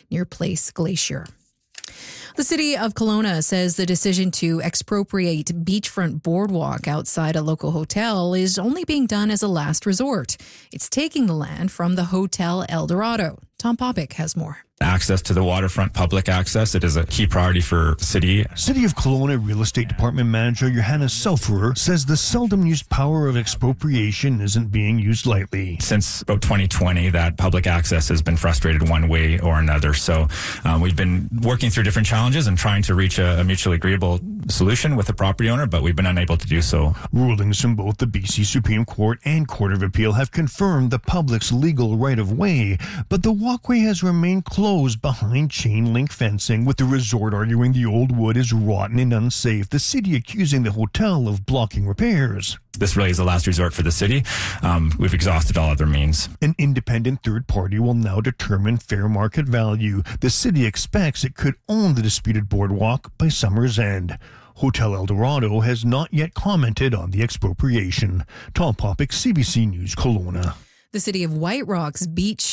near Place Glacier. The city of Kelowna says the decision to expropriate beachfront boardwalk outside a local hotel is only being done as a last resort. It's taking the land from the Hotel Eldorado. Tom Popick has more. Access to the waterfront, public access, it is a key priority for the city. City of Kelowna Real Estate Department Manager Johannes Selferer says the seldom used power of expropriation isn't being used lightly. Since about 2020, that public access has been frustrated one way or another. So we've been working through different challenges and trying to reach a mutually agreeable solution with the property owner, but we've been unable to do so. Rulings from both the BC Supreme Court and Court of Appeal have confirmed the public's legal right-of-way, but the walkway has remained closed behind chain link fencing, with the resort arguing the old wood is rotten and unsafe, the city accusing the hotel of blocking repairs. This really is a last resort for the city. We've exhausted all other means. An independent third party will now determine fair market value. The city expects it could own the disputed boardwalk by summer's end. Hotel Eldorado has not yet commented on the expropriation. Tom Popick, CBC News, Kelowna. The City of White Rock's beach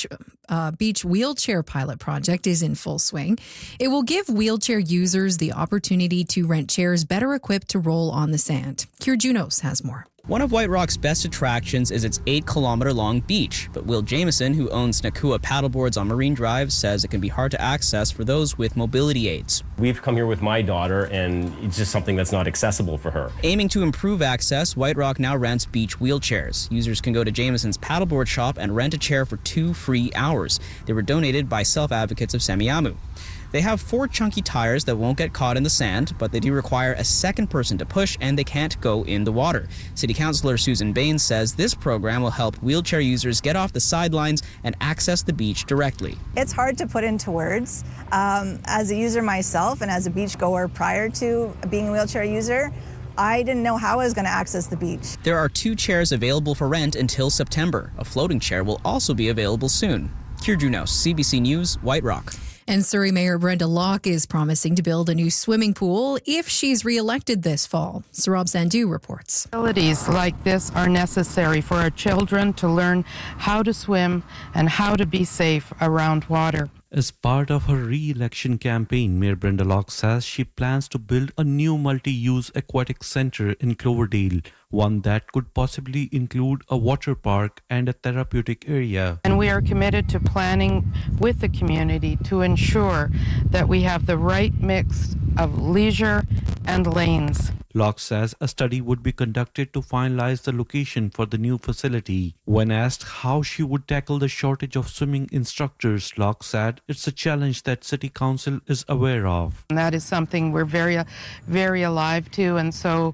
wheelchair pilot project is in full swing. It will give wheelchair users the opportunity to rent chairs better equipped to roll on the sand. Kier Junos has more. One of White Rock's best attractions is its 8-kilometer-long beach, but Will Jameson, who owns Nakua paddleboards on Marine Drive, says it can be hard to access for those with mobility aids. We've come here with my daughter, and it's just something that's not accessible for her. Aiming to improve access, White Rock now rents beach wheelchairs. Users can go to Jameson's paddleboard shop and rent a chair for 2 free hours. They were donated by self-advocates of Semiahmoo. They have 4 chunky tires that won't get caught in the sand, but they do require a second person to push, and they can't go in the water. City Councillor Susan Baines says this program will help wheelchair users get off the sidelines and access the beach directly. It's hard to put into words. As a user myself and as a beachgoer prior to being a wheelchair user, I didn't know how I was going to access the beach. There are 2 chairs available for rent until September. A floating chair will also be available soon. Kier Junos, CBC News, White Rock. And Surrey Mayor Brenda Locke is promising to build a new swimming pool if she's re-elected this fall. Saurabh Sandhu reports. Facilities like this are necessary for our children to learn how to swim and how to be safe around water. As part of her re-election campaign, Mayor Brenda Locke says she plans to build a new multi-use aquatic centre in Cloverdale, one that could possibly include a water park and a therapeutic area. And we are committed to planning with the community to ensure that we have the right mix of leisure and lanes. Locke says a study would be conducted to finalize the location for the new facility. When asked how she would tackle the shortage of swimming instructors, Locke said it's a challenge that City Council is aware of. And that is something we're very, very alive to. And so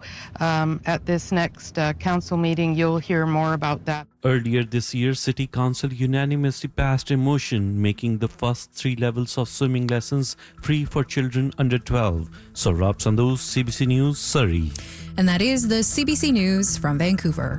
at this next council meeting, you'll hear more about that. Earlier this year, City Council unanimously passed a motion making the first 3 levels of swimming lessons free for children under 12. Saurabh Sandhu, CBC News, Surrey. And that is the CBC News from Vancouver.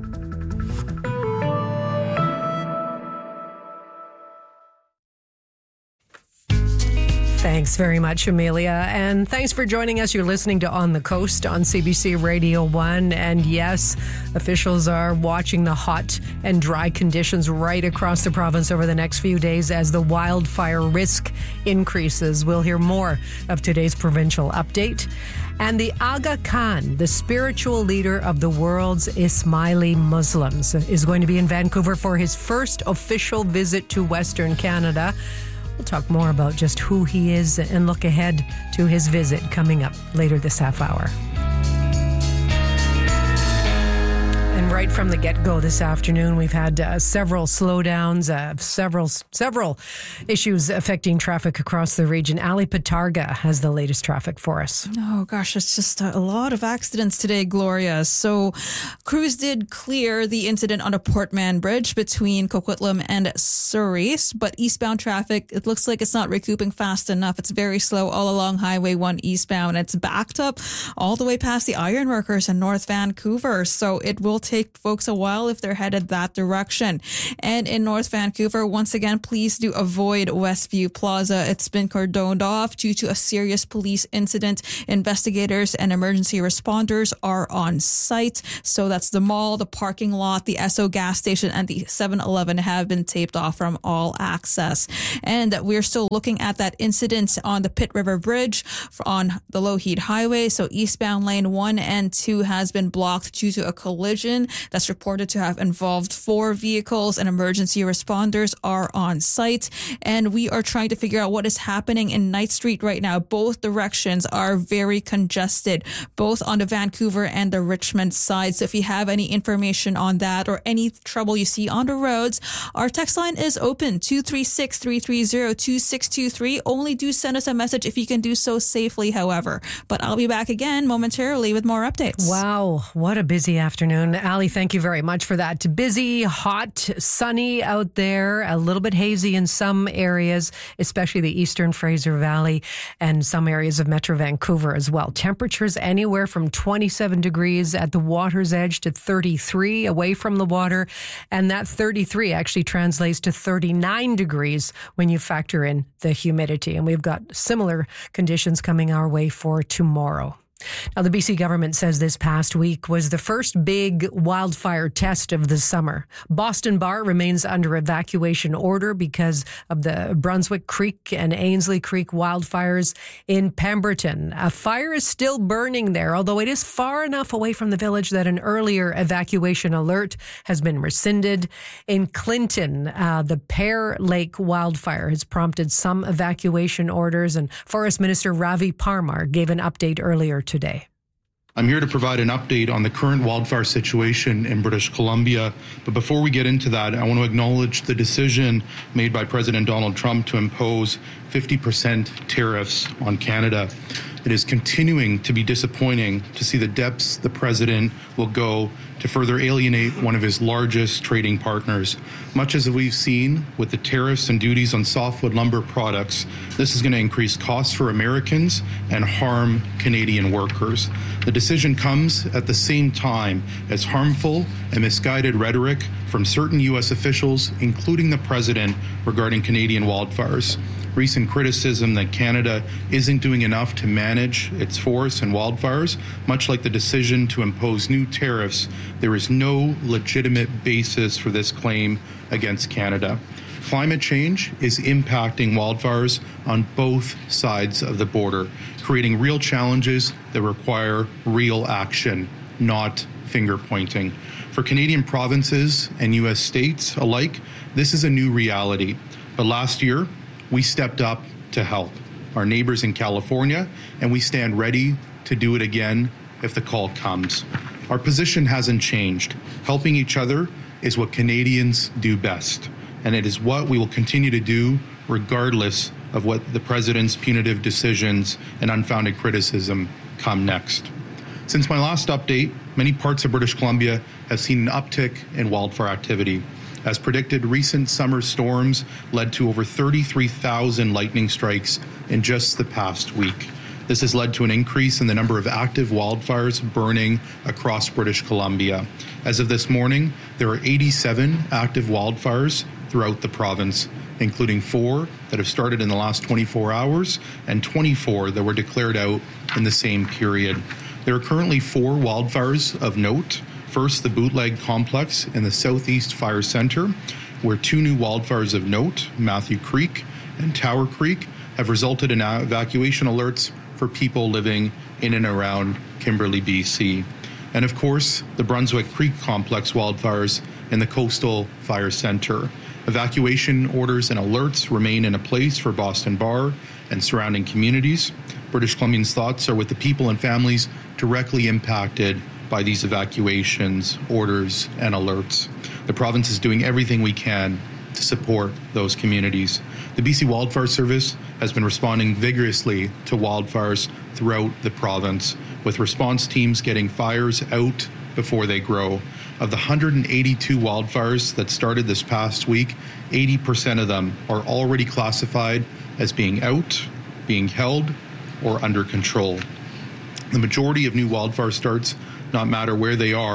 Thanks very much, Amelia. And thanks for joining us. You're listening to On the Coast on CBC Radio 1. And yes, officials are watching the hot and dry conditions right across the province over the next few days as the wildfire risk increases. We'll hear more of today's provincial update. And the Aga Khan, the spiritual leader of the world's Ismaili Muslims, is going to be in Vancouver for his first official visit to Western Canada. We'll talk more about just who he is and look ahead to his visit coming up later this half hour. And right from the get-go this afternoon, we've had several slowdowns, several issues affecting traffic across the region. Ali Patarga has the latest traffic for us. Oh, gosh, it's just a lot of accidents today, Gloria. So crews did clear the incident on a Port Mann Bridge between Coquitlam and Surrey, but eastbound traffic, it looks like it's not recouping fast enough. It's very slow all along Highway 1 eastbound. It's backed up all the way past the Ironworkers in North Vancouver, so it will take take folks a while if they're headed that direction. And in North Vancouver, once again, please do avoid Westview Plaza. It's been cordoned off due to a serious police incident. Investigators and emergency responders are on site. So that's the mall, the parking lot, the Esso gas station, and the 7-Eleven have been taped off from all access. And we're still looking at that incident on the Pitt River Bridge on the Lougheed Highway. So eastbound lane 1 and 2 has been blocked due to a collision that's reported to have involved 4 vehicles, and emergency responders are on site. And we are trying to figure out what is happening in Knight Street right now. Both directions are very congested, both on the Vancouver and the Richmond side. So if you have any information on that or any trouble you see on the roads, our text line is open, 236-330-2623. Only do send us a message if you can do so safely, however. But I'll be back again momentarily with more updates. Wow, what a busy afternoon. Ali, thank you very much for that. Busy, hot, sunny out there, a little bit hazy in some areas, especially the eastern Fraser Valley and some areas of Metro Vancouver as well. Temperatures anywhere from 27 degrees at the water's edge to 33 away from the water. And that 33 actually translates to 39 degrees when you factor in the humidity. And we've got similar conditions coming our way for tomorrow. Now, the BC government says this past week was the first big wildfire test of the summer. Boston Bar remains under evacuation order because of the Brunswick Creek and Ainslie Creek wildfires in Pemberton. A fire is still burning there, although it is far enough away from the village that an earlier evacuation alert has been rescinded. In Clinton, the Pear Lake wildfire has prompted some evacuation orders, and Forest Minister Ravi Parmar gave an update earlier today. I'm here to provide an update on the current wildfire situation in British Columbia. But before we get into that, I want to acknowledge the decision made by President Donald Trump to impose 50% tariffs on Canada. It is continuing to be disappointing to see the depths the president will go to further alienate one of his largest trading partners. Much as we've seen with the tariffs and duties on softwood lumber products, this is going to increase costs for Americans and harm Canadian workers. The decision comes at the same time as harmful and misguided rhetoric from certain U.S. officials, including the president, regarding Canadian wildfires. Recent criticism that Canada isn't doing enough to manage its forests and wildfires, much like the decision to impose new tariffs, there is no legitimate basis for this claim against Canada. Climate change is impacting wildfires on both sides of the border, creating real challenges that require real action, not finger pointing. For Canadian provinces and U.S. states alike, this is a new reality. But last year, we stepped up to help our neighbors in California, and we stand ready to do it again if the call comes. Our position hasn't changed. Helping each other is what Canadians do best, and it is what we will continue to do regardless of what the president's punitive decisions and unfounded criticism come next. Since my last update, many parts of British Columbia have seen an uptick in wildfire activity. As predicted, recent summer storms led to over 33,000 lightning strikes in just the past week. This has led to an increase in the number of active wildfires burning across British Columbia. As of this morning, there are 87 active wildfires throughout the province, including 4 that have started in the last 24 hours and 24 that were declared out in the same period. There are currently 4 wildfires of note. First, the Bootleg Complex in the Southeast Fire Center, where 2 new wildfires of note, Matthew Creek and Tower Creek, have resulted in evacuation alerts for people living in and around Kimberley, BC. And of course, the Brunswick Creek Complex wildfires in the Coastal Fire Center. Evacuation orders and alerts remain in place for Boston Bar and surrounding communities. British Columbians' thoughts are with the people and families directly impacted by these evacuations, orders, and alerts. The province is doing everything we can to support those communities. The BC Wildfire Service has been responding vigorously to wildfires throughout the province, with response teams getting fires out before they grow. Of the 182 wildfires that started this past week, 80% of them are already classified as being out, being held, or under control. The majority of new wildfire starts, not matter where they are,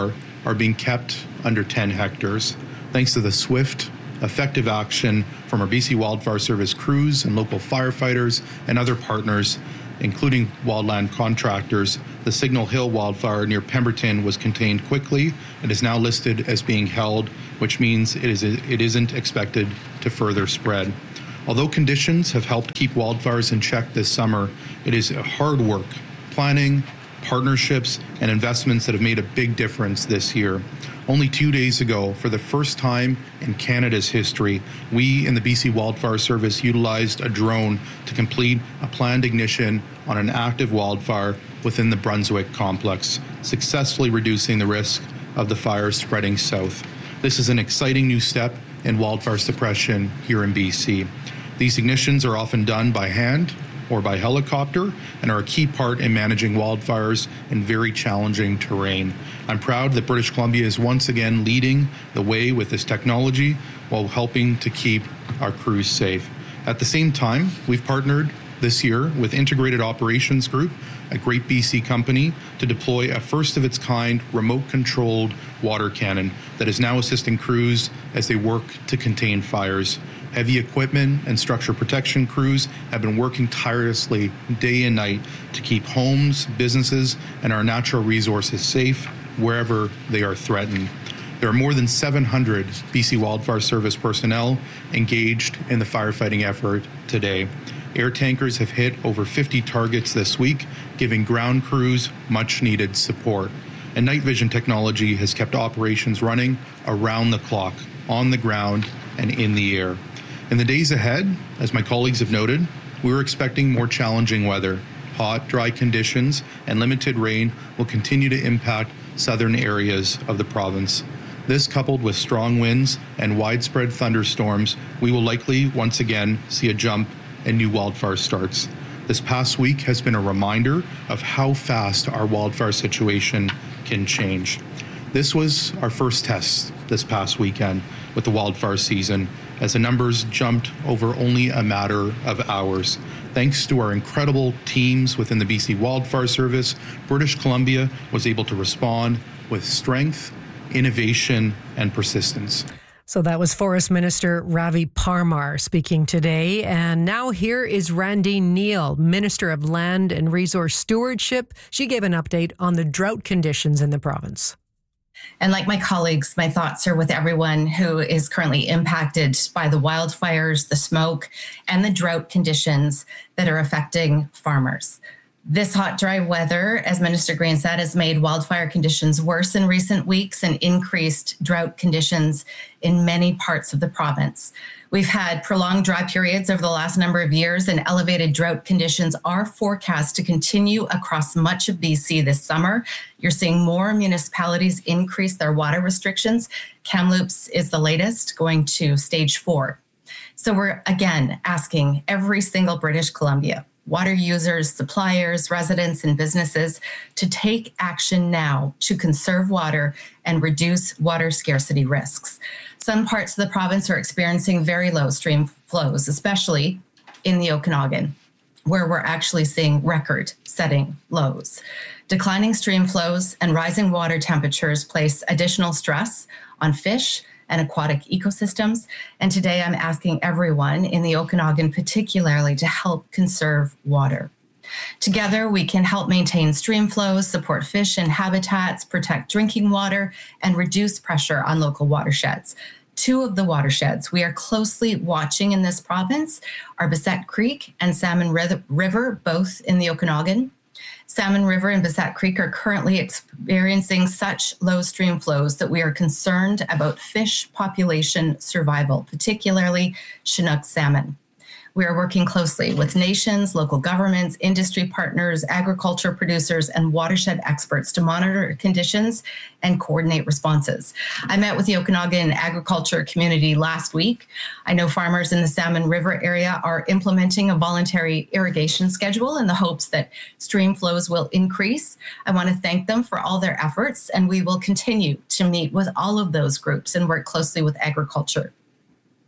are being kept under 10 hectares. Thanks to the swift, effective action from our BC Wildfire Service crews and local firefighters and other partners, including wildland contractors, the Signal Hill wildfire near Pemberton was contained quickly and is now listed as being held, which means it isn't expected to further spread. Although conditions have helped keep wildfires in check this summer, it is hard work, planning, partnerships, and investments that have made a big difference this year. Only 2 days ago, for the first time in Canada's history, we in the BC Wildfire Service utilized a drone to complete a planned ignition on an active wildfire within the Brunswick complex, successfully reducing the risk of the fire spreading south. This is an exciting new step in wildfire suppression here in BC. These ignitions are often done by hand or by helicopter and are a key part in managing wildfires in very challenging terrain. I'm proud that British Columbia is once again leading the way with this technology while helping to keep our crews safe. At the same time, we've partnered this year with Integrated Operations Group, a great BC company, to deploy a first-of-its-kind remote-controlled water cannon that is now assisting crews as they work to contain fires. Heavy equipment and structure protection crews have been working tirelessly day and night to keep homes, businesses, and our natural resources safe wherever they are threatened. There are more than 700 BC Wildfire Service personnel engaged in the firefighting effort today. Air tankers have hit over 50 targets this week, giving ground crews much-needed support. And night vision technology has kept operations running around the clock, on the ground and in the air. In the days ahead, as my colleagues have noted, we're expecting more challenging weather. Hot, dry conditions and limited rain will continue to impact southern areas of the province. This, coupled with strong winds and widespread thunderstorms, we will likely once again see a jump in new wildfire starts. This past week has been a reminder of how fast our wildfire situation can change. This was our first test this past weekend with the wildfire season, as the numbers jumped over only a matter of hours. Thanks to our incredible teams within the BC Wildfire Service, British Columbia was able to respond with strength, innovation, and persistence. So that was Forest Minister Ravi Parmar speaking today. And now here is Randine Neal, Minister of Land and Resource Stewardship. She gave an update on the drought conditions in the province. And like my colleagues, my thoughts are with everyone who is currently impacted by the wildfires, the smoke, and the drought conditions that are affecting farmers. This hot, dry weather, as Minister Green said, has made wildfire conditions worse in recent weeks and increased drought conditions in many parts of the province. We've had prolonged dry periods over the last number of years, and elevated drought conditions are forecast to continue across much of BC this summer. You're seeing more municipalities increase their water restrictions. Kamloops is the latest, going to stage 4. So we're again asking every single British Columbia, water users, suppliers, residents, and businesses to take action now to conserve water and reduce water scarcity risks. Some parts of the province are experiencing very low stream flows, especially in the Okanagan, where we're actually seeing record-setting lows. Declining stream flows and rising water temperatures place additional stress on fish and aquatic ecosystems. And today I'm asking everyone in the Okanagan particularly to help conserve water. Together, we can help maintain stream flows, support fish and habitats, protect drinking water, and reduce pressure on local watersheds. 2 of the watersheds we are closely watching in this province are Bissett Creek and Salmon River, both in the Okanagan. Salmon River and Bissett Creek are currently experiencing such low stream flows that we are concerned about fish population survival, particularly Chinook salmon. We are working closely with nations, local governments, industry partners, agriculture producers, and watershed experts to monitor conditions and coordinate responses. I met with the Okanagan agriculture community last week. I know farmers in the Salmon River area are implementing a voluntary irrigation schedule in the hopes that stream flows will increase. I want to thank them for all their efforts, and we will continue to meet with all of those groups and work closely with agriculture.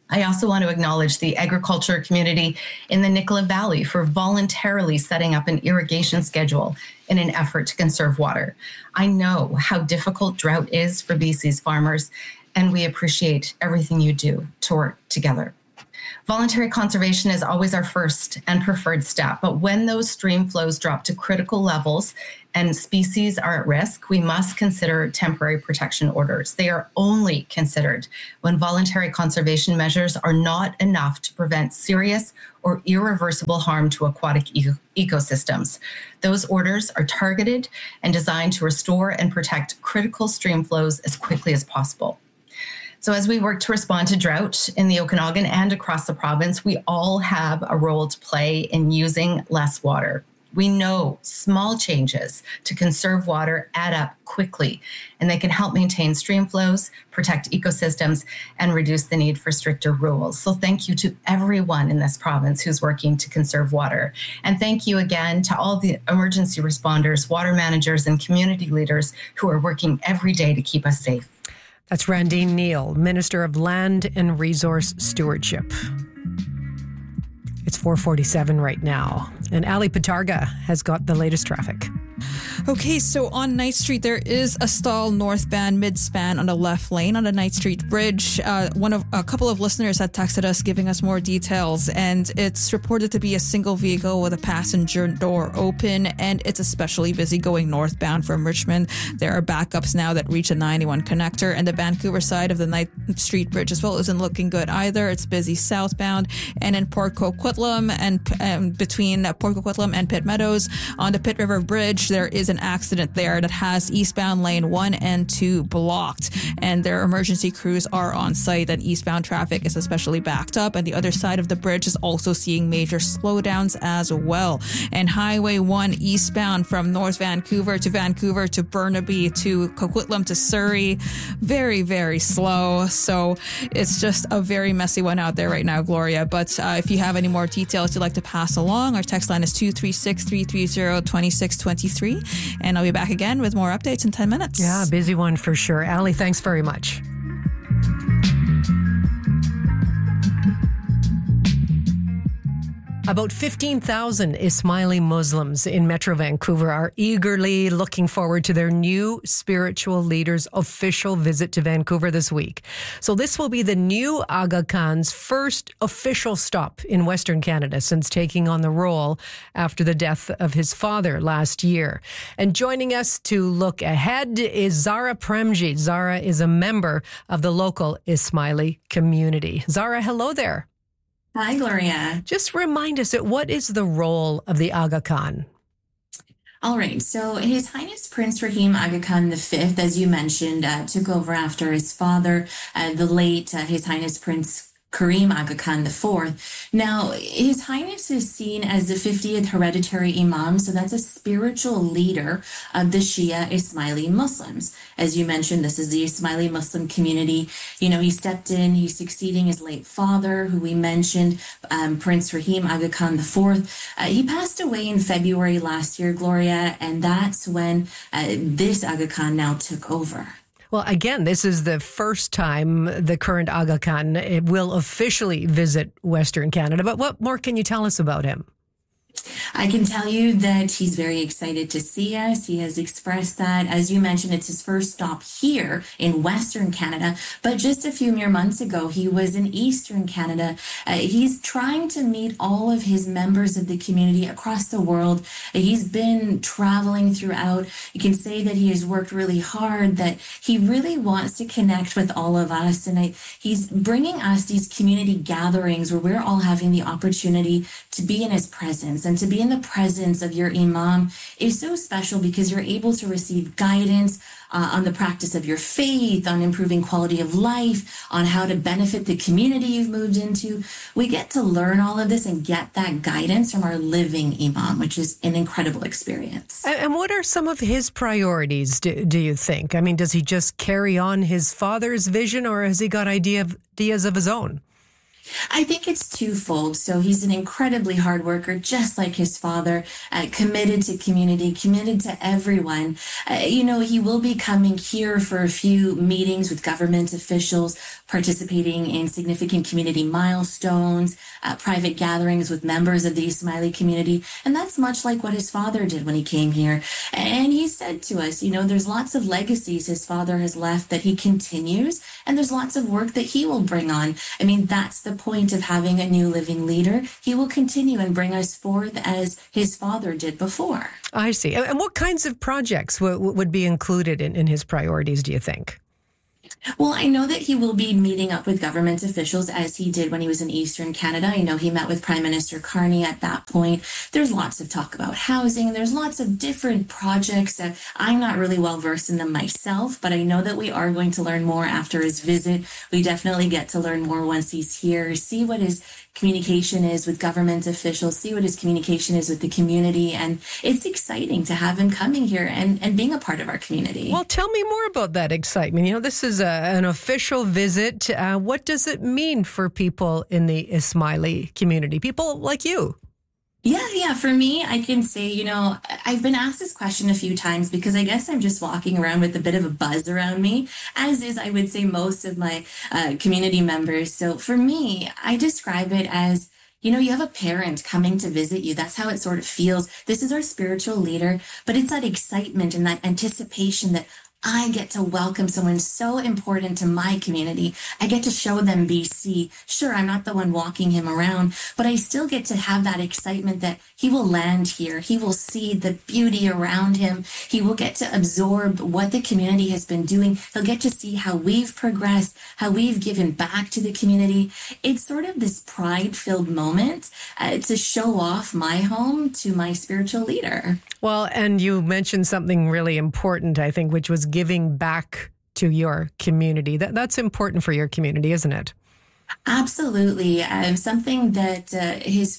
I also want to acknowledge the agriculture community in the Nicola Valley for voluntarily setting up an irrigation schedule in an effort to conserve water. I know how difficult drought is for BC's farmers, and we appreciate everything you do to work together. Voluntary conservation is always our first and preferred step, but when those stream flows drop to critical levels and species are at risk, we must consider temporary protection orders. They are only considered when voluntary conservation measures are not enough to prevent serious or irreversible harm to aquatic ecosystems. Those orders are targeted and designed to restore and protect critical stream flows as quickly as possible. So as we work to respond to drought in the Okanagan and across the province, we all have a role to play in using less water. We know small changes to conserve water add up quickly, and they can help maintain stream flows, protect ecosystems, and reduce the need for stricter rules. So thank you to everyone in this province who's working to conserve water. And thank you again to all the emergency responders, water managers, and community leaders who are working every day to keep us safe. That's Randine Neal, Minister of Land and Resource Stewardship. It's 4:47 right now, and Ali Patarga has got the latest traffic. Okay, so on Knight Street, there is a stall northbound mid-span on the left lane on the Knight Street Bridge. A couple of listeners had texted us giving us more details, and it's reported to be a single vehicle with a passenger door open, and it's especially busy going northbound from Richmond. There are backups now that reach the 91 connector, and the Vancouver side of the Knight Street Bridge as well isn't looking good either. It's busy southbound, and in Port Coquitlam and between Port Coquitlam and Pitt Meadows on the Pitt River Bridge, there is an accident there that has eastbound lane 1 and 2 blocked, and their emergency crews are on site, and eastbound traffic is especially backed up, and the other side of the bridge is also seeing major slowdowns as well. And Highway 1 eastbound from North Vancouver to Burnaby to Coquitlam to Surrey, very, very slow. So it's just a very messy one out there right now, Gloria. But if you have any more details you'd like to pass along, our text line is 236-330-2623. And I'll be back again with more updates in 10 minutes. Yeah, busy one for sure. Ali, thanks very much. About 15,000 Ismaili Muslims in Metro Vancouver are eagerly looking forward to their new spiritual leader's official visit to Vancouver this week. So this will be the new Aga Khan's first official stop in Western Canada since taking on the role after the death of his father last year. And joining us to look ahead is Zara Premji. Zara is a member of the local Ismaili community. Zara, hello there. Hi, Gloria. Just remind us, what is the role of the Aga Khan? All right. So His Highness Prince Rahim Aga Khan V, as you mentioned, took over after his father, the late His Highness Prince Karim Aga Khan IV. Now, His Highness is seen as the 50th hereditary Imam, so that's a spiritual leader of the Shia Ismaili Muslims. As you mentioned, this is the Ismaili Muslim community. You know, he stepped in, he's succeeding his late father, who we mentioned, Prince Rahim Aga Khan IV. He passed away in February last year, Gloria, and that's when this Aga Khan now took over. Well, again, this is the first time the current Aga Khan will officially visit Western Canada. But what more can you tell us about him? I can tell you that he's very excited to see us. He has expressed that. As you mentioned, it's his first stop here in Western Canada. But just a few mere months ago, he was in Eastern Canada. He's trying to meet all of his members of the community across the world. He's been traveling throughout. You can say that he has worked really hard, that he really wants to connect with all of us. And he's bringing us these community gatherings where we're all having the opportunity to be in his presence. And to be in the presence of your imam is so special because you're able to receive guidance on the practice of your faith, on improving quality of life, on how to benefit the community you've moved into. We get to learn all of this and get that guidance from our living imam, which is an incredible experience. And what are some of his priorities, do you think? I mean, does he just carry on his father's vision, or has he got ideas of his own? I think it's twofold. So he's an incredibly hard worker, just like his father, committed to community, committed to everyone. He will be coming here for a few meetings with government officials, participating in significant community milestones, private gatherings with members of the Ismaili community. And that's much like what his father did when he came here. And he said to us, there's lots of legacies his father has left that he continues, and there's lots of work that he will bring on. I mean, that's the point of having a new living leader. He will continue and bring us forth as his father did before. I see. And what kinds of projects would be included in his priorities, do you think? Well, I know that he will be meeting up with government officials as he did when he was in Eastern Canada. I know he met with Prime Minister Carney at that point. There's lots of talk about housing. There's lots of different projects that I'm not really well versed in them myself, but I know that we are going to learn more after his visit. We definitely get to learn more once he's here, see what his communication is with government officials, see what his communication is with the community. And it's exciting to have him coming here and being a part of our community. Well, tell me more about that excitement. This is an official visit. What does it mean for people in the Ismaili community, people like you? Yeah. For me, I can say, I've been asked this question a few times because I guess I'm just walking around with a bit of a buzz around me, as is, I would say, most of my community members. So for me, I describe it as, you have a parent coming to visit you. That's how it sort of feels. This is our spiritual leader, but it's that excitement and that anticipation that I get to welcome someone so important to my community. I get to show them BC. Sure, I'm not the one walking him around, but I still get to have that excitement that he will land here. He will see the beauty around him. He will get to absorb what the community has been doing. He'll get to see how we've progressed, how we've given back to the community. It's sort of this pride-filled moment to show off my home to my spiritual leader. Well, and you mentioned something really important, I think, which was giving back to your community. That's important for your community, isn't it? Absolutely. Something that his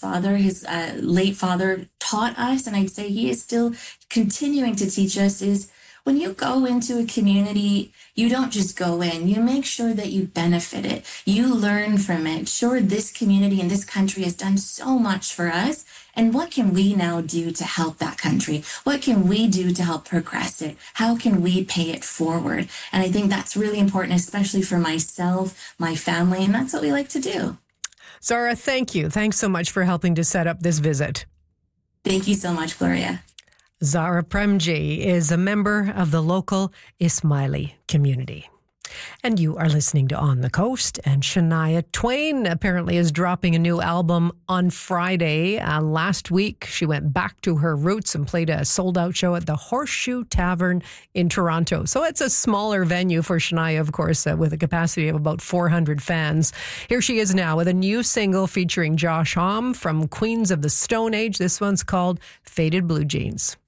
late father taught us, and I'd say he is still continuing to teach us, is when you go into a community, you don't just go in. You make sure that you benefit it. You learn from it. Sure, this community and this country has done so much for us. And what can we now do to help that country? What can we do to help progress it? How can we pay it forward? And I think that's really important, especially for myself, my family, and that's what we like to do. Zara, thank you. Thanks so much for helping to set up this visit. Thank you so much, Gloria. Zara Premji is a member of the local Ismaili community. And you are listening to On the Coast, and Shania Twain apparently is dropping a new album on Friday. Last week, she went back to her roots and played a sold-out show at the Horseshoe Tavern in Toronto. So it's a smaller venue for Shania, of course, with a capacity of about 400 fans. Here she is now with a new single featuring Josh Homme from Queens of the Stone Age. This one's called Faded Blue Jeans.